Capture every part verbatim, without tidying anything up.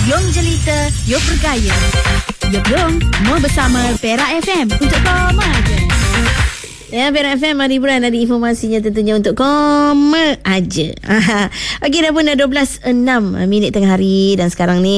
Yong jelita, yuk bergaya. Yuk yong, semua bersama Perak F M untuk koma aja. Ya, Perak F M, hari bulan ada informasinya tentunya untuk koma aja. Okey, dah pun dah dua belas enam minit tengah hari. Dan sekarang ni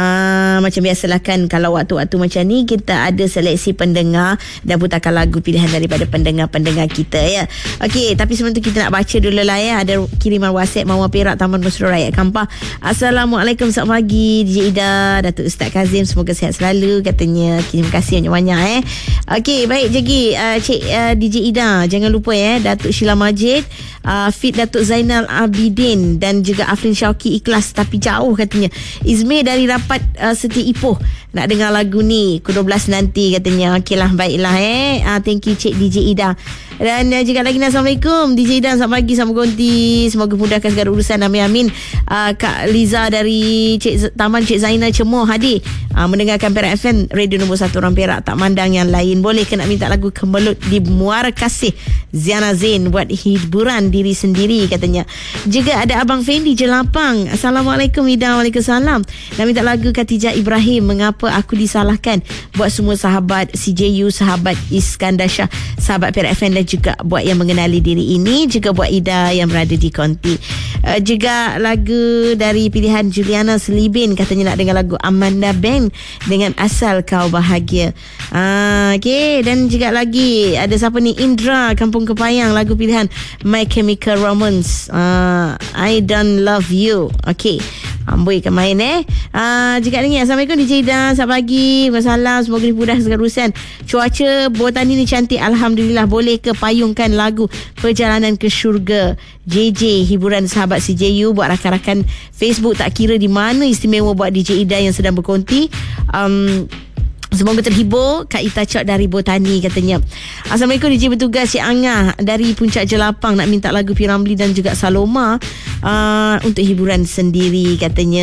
uh, macam biasalah kan, kalau waktu-waktu macam ni kita ada seleksi pendengar dan putarkan lagu pilihan daripada pendengar-pendengar kita ya. Okey, tapi sebelum tu kita nak baca dulu lah ya. Ada kiriman WhatsApp Mawar Perak, Taman Mesra Rakyat Kampar. Assalamualaikum, selamat pagi D J Ida, Datuk Ustaz Kazim, semoga sihat selalu katanya. Terima kasih banyak-banyak eh. Okey, baik jadi uh, Cik uh, D J Ida, jangan lupa ya, Datuk Sheila Majid, uh, Fit Datuk Zainal Abidin dan juga Afrin Syauqi ikhlas tapi jauh katanya. Izmir dari rapat uh, Setia Ipoh nak dengar lagu ni pukul dua belas nanti katanya. Okeylah, baiklah eh. Uh, thank you Cik D J Ida. Dan uh, juga lagi Assalamualaikum D J Ida, selamat pagi, selamat konti, semoga mudahkan segala urusan, amin amin. uh, Kak Liza dari Cik Taman Cik Zainal Cemoh hadir uh, mendengarkan Perak F M, radio nombor satu orang Perak, tak mandang yang lain. Boleh ke nak minta lagu Kemelut di Muara Kasih, Ziana Zain, buat hiburan diri sendiri katanya. Juga ada Abang Fendi Jelapang. Assalamualaikum Ida. Waalaikumsalam. Nak minta lagu Khatijah Ibrahim, Mengapa Aku Disalahkan, buat semua sahabat C J U, sahabat Iskandar Shah, sahabat Perak F M, dan juga buat yang mengenali diri ini, juga buat Ida yang berada di konti. Uh, juga lagu dari pilihan Juliana Selibin, katanya nak dengar lagu Amanda Band dengan Asal Kau Bahagia. Uh, okay. Dan juga lagi ada siapa ni, Indra Kampung Kepayang, lagu pilihan My Chemical Romance, uh, I Don't Love You. Okay, amboi ke main eh. uh, Juga lagi Assalamualaikum D J Ida, selamat pagi, wassalam, semoga dimudahkan segala urusan. Cuaca Botani ni cantik, Alhamdulillah. Boleh ke payungkan lagu Perjalanan ke Syurga J J, hiburan sahabat C J U buat rakan-rakan Facebook, tak kira di mana, istimewa buat D J Ida yang sedang berkonti. um, Semoga terhibur. Kak Ita Cok dari Botani katanya. Assalamualaikum D J bertugas, Cik Angah dari Puncak Jelapang nak minta lagu P. Ramlee dan juga Saloma uh, untuk hiburan sendiri katanya.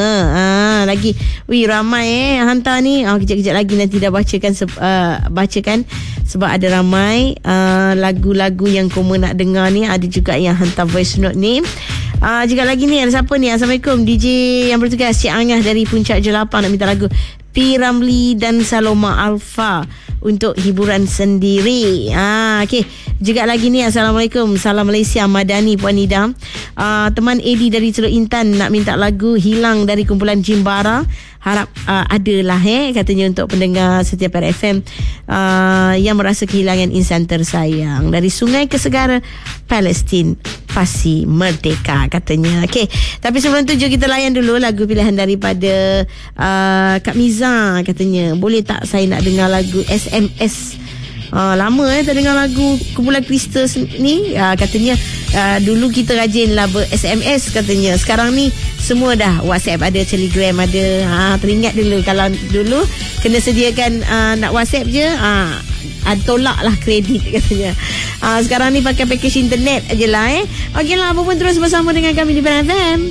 uh, Lagi wih ramai eh hantar ni. uh, Kejap-kejap lagi nanti dah bacakan uh, Bacakan sebab ada ramai uh, lagu-lagu yang kamu nak dengar ni. Ada juga yang hantar voice note ni. Uh, juga lagi ni ada siapa ni? Assalamualaikum D J yang bertugas, Cik Angah dari Puncak Jelapang nak minta lagu P. Ramlee dan Saloma Alfa untuk hiburan sendiri. Ah, okey. Juga lagi ni Assalamualaikum, salam Malaysia Madani Puan Ida. Ah, teman Edi dari Teluk Intan nak minta lagu Hilang dari kumpulan Jimbara. Harap uh, adalah eh katanya untuk pendengar setiap Perak F M uh, yang merasa kehilangan insan tersayang. Dari sungai ke segara, Palestin pasti merdeka katanya. Okey, tapi sebelum tu jom kita layan dulu lagu pilihan daripada uh, Kak Miza katanya. Boleh tak saya nak dengar lagu S M S? Uh, lama eh tak dengar lagu kumpulan Krista ni. uh, Katanya uh, dulu kita rajin lah ber-S M S katanya. Sekarang ni semua dah WhatsApp, ada Telegram, ada. ha, Teringat dulu kalau dulu kena sediakan uh, nak WhatsApp je, uh, tolak lah kredit katanya. uh, Sekarang ni pakai package internet je lah eh. Okey lah, apa pun terus bersama dengan kami di Perak F M.